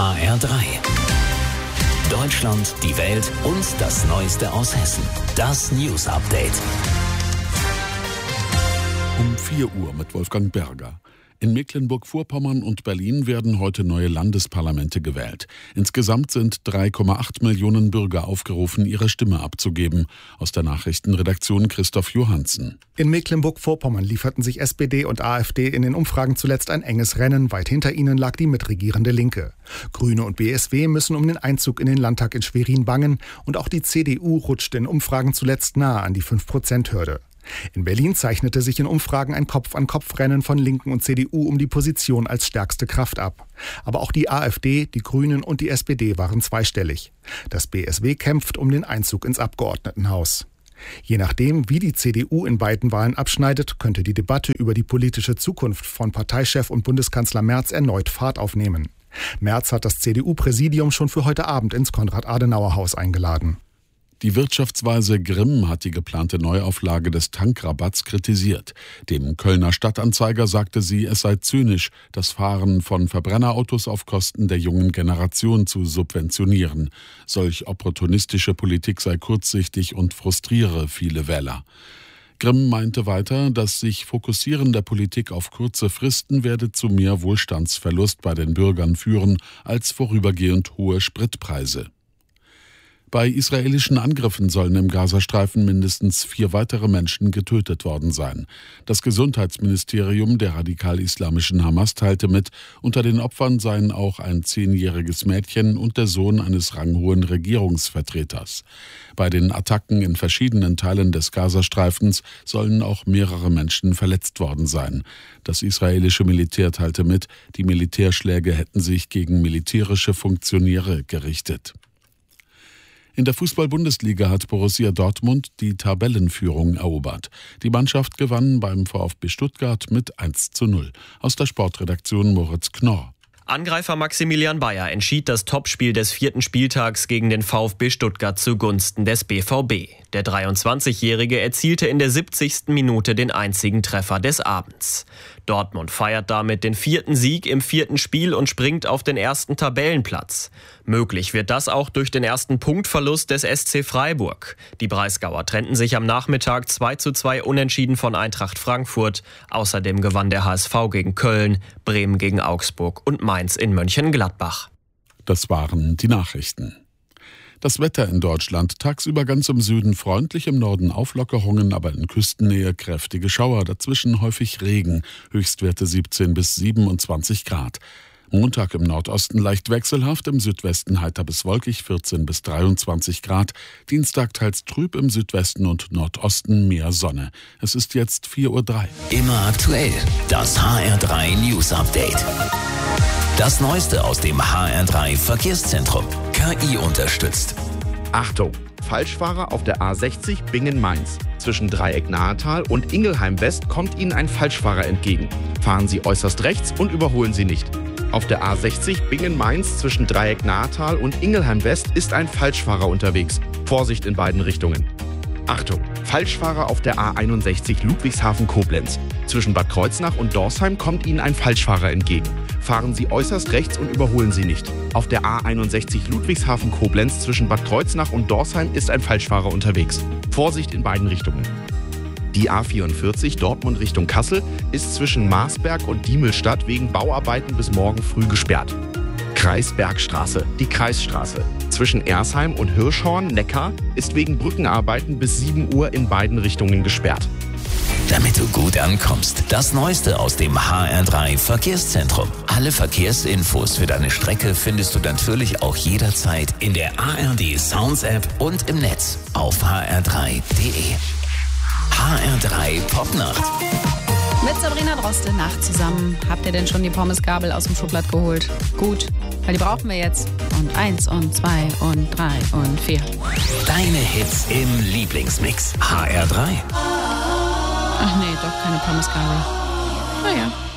HR3. Deutschland, die Welt und das Neueste aus Hessen. Das News Update. Um 4 Uhr mit Wolfgang Berger. In Mecklenburg-Vorpommern und Berlin werden heute neue Landesparlamente gewählt. Insgesamt sind 3,8 Millionen Bürger aufgerufen, ihre Stimme abzugeben. Aus der Nachrichtenredaktion Christoph Johansen. In Mecklenburg-Vorpommern lieferten sich SPD und AfD in den Umfragen zuletzt ein enges Rennen. Weit hinter ihnen lag die mitregierende Linke. Grüne und BSW müssen um den Einzug in den Landtag in Schwerin bangen. Und auch die CDU rutschte in Umfragen zuletzt nahe an die 5%-Hürde. In Berlin zeichnete sich in Umfragen ein Kopf-an-Kopf-Rennen von Linken und CDU um die Position als stärkste Kraft ab. Aber auch die AfD, die Grünen und die SPD waren zweistellig. Das BSW kämpft um den Einzug ins Abgeordnetenhaus. Je nachdem, wie die CDU in beiden Wahlen abschneidet, könnte die Debatte über die politische Zukunft von Parteichef und Bundeskanzler Merz erneut Fahrt aufnehmen. Merz hat das CDU-Präsidium schon für heute Abend ins Konrad-Adenauer-Haus eingeladen. Die Wirtschaftsweise Grimm hat die geplante Neuauflage des Tankrabatts kritisiert. Dem Kölner Stadtanzeiger sagte sie, es sei zynisch, das Fahren von Verbrennerautos auf Kosten der jungen Generation zu subventionieren. Solch opportunistische Politik sei kurzsichtig und frustriere viele Wähler. Grimm meinte weiter, dass sich Fokussieren der Politik auf kurze Fristen werde zu mehr Wohlstandsverlust bei den Bürgern führen als vorübergehend hohe Spritpreise. Bei israelischen Angriffen sollen im Gazastreifen mindestens 4 weitere Menschen getötet worden sein. Das Gesundheitsministerium der radikal-islamischen Hamas teilte mit, unter den Opfern seien auch ein 10-jähriges Mädchen und der Sohn eines ranghohen Regierungsvertreters. Bei den Attacken in verschiedenen Teilen des Gazastreifens sollen auch mehrere Menschen verletzt worden sein. Das israelische Militär teilte mit, die Militärschläge hätten sich gegen militärische Funktionäre gerichtet. In der Fußball-Bundesliga hat Borussia Dortmund die Tabellenführung erobert. Die Mannschaft gewann beim VfB Stuttgart mit 1:0. Aus der Sportredaktion Moritz Knorr. Angreifer Maximilian Bayer entschied das Topspiel des 4. Spieltags gegen den VfB Stuttgart zugunsten des BVB. Der 23-Jährige erzielte in der 70. Minute den einzigen Treffer des Abends. Dortmund feiert damit den 4. Sieg im 4. Spiel und springt auf den 1. Tabellenplatz. Möglich wird das auch durch den ersten Punktverlust des SC Freiburg. Die Breisgauer trennten sich am Nachmittag 2:2 unentschieden von Eintracht Frankfurt. Außerdem gewann der HSV gegen Köln, Bremen gegen Augsburg und Mainz in Mönchengladbach. Das waren die Nachrichten. Das Wetter in Deutschland: tagsüber ganz im Süden freundlich, im Norden Auflockerungen, aber in Küstennähe kräftige Schauer, dazwischen häufig Regen, Höchstwerte 17 bis 27 Grad. Montag im Nordosten leicht wechselhaft, im Südwesten heiter bis wolkig, 14 bis 23 Grad. Dienstag teils trüb, im Südwesten und Nordosten mehr Sonne. Es ist jetzt 4:03 Uhr. Immer aktuell, das HR3 News Update. Das Neueste aus dem HR3 Verkehrszentrum. KI unterstützt. Achtung! Falschfahrer auf der A60 Bingen-Mainz. Zwischen Dreieck Nahetal und Ingelheim West kommt Ihnen ein Falschfahrer entgegen. Fahren Sie äußerst rechts und überholen Sie nicht. Auf der A60 Bingen-Mainz zwischen Dreieck Nahetal und Ingelheim West ist ein Falschfahrer unterwegs. Vorsicht in beiden Richtungen. Achtung! Falschfahrer auf der A61 Ludwigshafen-Koblenz. Zwischen Bad Kreuznach und Dorsheim kommt Ihnen ein Falschfahrer entgegen. Fahren Sie äußerst rechts und überholen Sie nicht. Auf der A61 Ludwigshafen-Koblenz zwischen Bad Kreuznach und Dorsheim ist ein Falschfahrer unterwegs. Vorsicht in beiden Richtungen. Die A44 Dortmund Richtung Kassel ist zwischen Marsberg und Diemelstadt wegen Bauarbeiten bis morgen früh gesperrt. Kreisbergstraße, die Kreisstraße. Zwischen Ersheim und Hirschhorn, Neckar, ist wegen Brückenarbeiten bis 7 Uhr in beiden Richtungen gesperrt. Damit du gut ankommst, das Neueste aus dem HR3 Verkehrszentrum. Alle Verkehrsinfos für deine Strecke findest du natürlich auch jederzeit in der ARD Sounds App und im Netz auf hr3.de. HR3 Popnacht. Mit Sabrina Droste, Nacht zusammen. Habt ihr denn schon die Pommesgabel aus dem Schublatt geholt? Gut, weil die brauchen wir jetzt. Und 1 und 2 und 3 und 4. Deine Hits im Lieblingsmix. HR3. Ach nee, doch keine Pommesgabel. Naja.